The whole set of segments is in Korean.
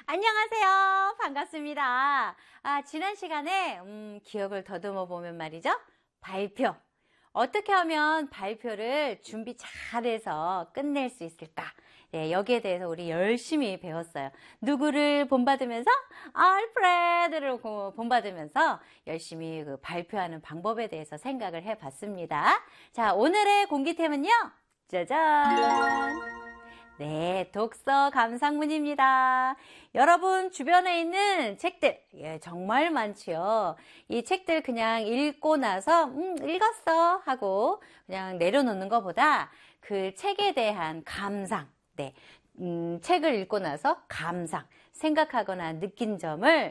안녕하세요. 반갑습니다. 지난 시간에 기억을 더듬어 보면 말이죠. 발표. 어떻게 하면 발표를 준비 잘해서 끝낼 수 있을까? 네, 여기에 대해서 우리 열심히 배웠어요. 누구를 본받으면서? 알프레드를 본받으면서 열심히 그 발표하는 방법에 대해서 생각을 해봤습니다. 자, 오늘의 공기템은요. 짜잔! 네, 독서 감상문입니다. 여러분 주변에 있는 책들 정말 많지요. 이 책들 그냥 읽고 나서 읽었어 하고 그냥 내려놓는 것보다 그 책에 대한 감상, 책을 읽고 나서 감상, 생각하거나 느낀 점을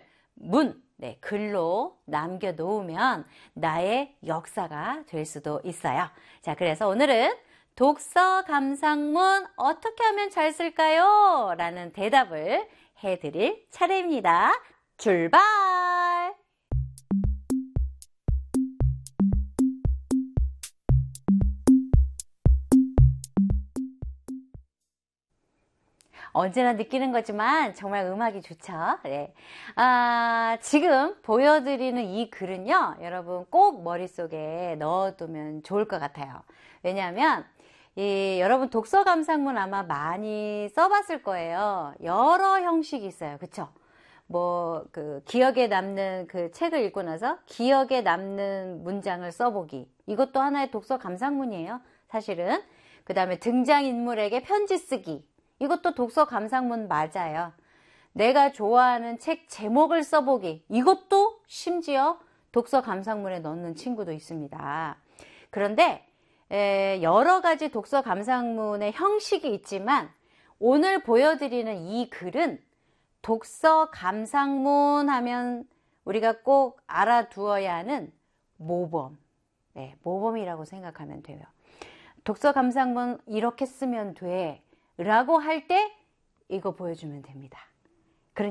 글로 남겨놓으면 나의 역사가 될 수도 있어요. 자, 그래서 오늘은 독서 감상문 어떻게 하면 잘 쓸까요? 라는 대답을 해드릴 차례입니다. 출발! 언제나 느끼는 거지만 정말 음악이 좋죠. 네. 지금 보여드리는 이 글은요, 여러분 꼭 머릿속에 넣어두면 좋을 것 같아요. 왜냐하면 여러분 독서 감상문 아마 많이 써봤을 거예요. 여러 형식이 있어요. 그쵸? 기억에 남는 그 책을 읽고 나서 기억에 남는 문장을 써보기. 이것도 하나의 독서 감상문이에요. 사실은. 그 다음에 등장인물에게 편지 쓰기. 이것도 독서 감상문 맞아요. 내가 좋아하는 책 제목을 써보기. 이것도 심지어 독서 감상문에 넣는 친구도 있습니다. 그런데 여러 가지 독서 감상문의 형식이 있지만 오늘 보여드리는 이 글은 독서 감상문 하면 우리가 꼭 알아두어야 하는 모범. 모범이라고 생각하면 돼요. 독서 감상문 이렇게 쓰면 돼 라고 할 때 이거 보여주면 됩니다.